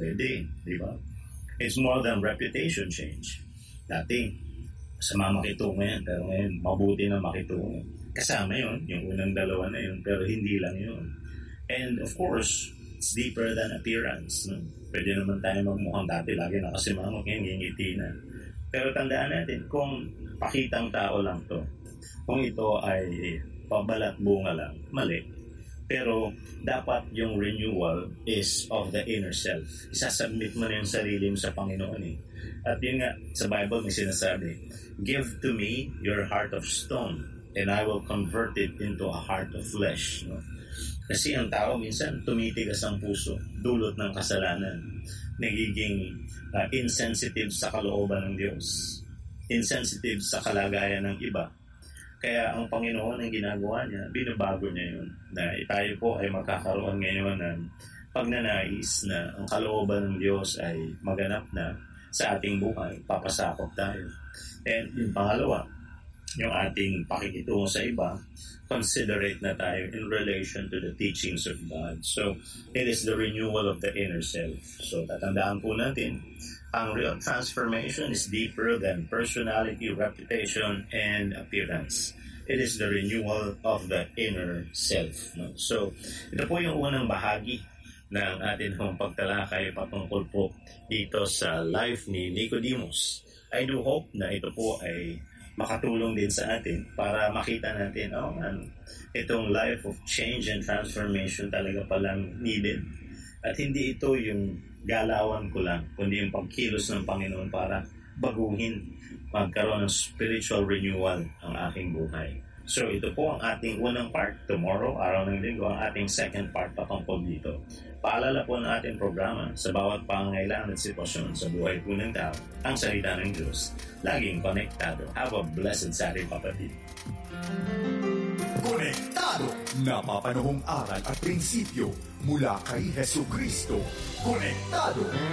Pwede, di ba? It's more than reputation change. Dati, masama makitungo yan, pero ngayon, mabuti na makitungo. Kasama yun, yung unang dalawa na yun, pero hindi lang yun. And of course, it's deeper than appearance. No? Pwede naman tayo magmukhang dati, lagi nakasimangot, ngayon, ngingiti na. Pero tandaan natin, kung pakitang tao lang to, kung ito ay pabalat bunga lang, mali. Pero dapat yung renewal is of the inner self. Isasubmit mo na yung sarili mo sa Panginoon eh. At yun nga, sa Bible may sinasabi, give to me your heart of stone and I will convert it into a heart of flesh. No? Kasi ang tao minsan tumitigas ang puso, dulot ng kasalanan. Nagiging insensitive sa kalooban ng Diyos. Insensitive sa kalagayan ng iba. Kaya ang Panginoon ang ginagawa niya, binabago niya yun. Na tayo po ay magkakaroon ngayon ng pagnanais na ang kalooban ng Diyos ay maganap na sa ating buhay. Papasakop tayo. And yung pangalawa, yung ating pakikitungo sa iba, considerate na tayo in relation to the teachings of God. So, it is the renewal of the inner self. So, tatandaan po natin, ang real transformation is deeper than personality, reputation, and appearance. It is the renewal of the inner self. No? So, ito po yung unang bahagi ng atin hong pagtalakay patungkol po dito sa life ni Nicodemus. I do hope na ito po ay makatulong din sa atin para makita natin, itong life of change and transformation talaga palang needed. At hindi ito yung galawan ko lang, kundi yung pagkilos ng Panginoon para baguhin, magkaroon ng spiritual renewal ang aking buhay. So ito po ang ating unang part. Tomorrow, araw ng linggo, ang ating second part patungkol dito. Paalala po ng ating programa sa bawat pangangailangan at sitwasyon sa buhay po ng tao, ang salita ng Diyos. Laging konektado. Have a blessed Saturday, kapatid. Konektado! Napapanahong aral at prinsipyo mula kay Jesucristo. Konektado!